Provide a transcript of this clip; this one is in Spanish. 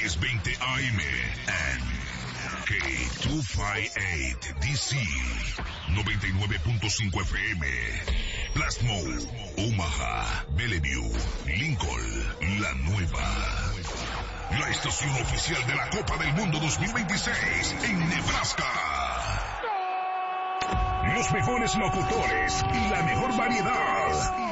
1020 AM and K258 DC 99.5 FM. Plasmo, Omaha, Bellevue, Lincoln, La Nueva. La estación oficial de la Copa del Mundo 2026 en Nebraska. Los mejores locutores y la mejor variedad.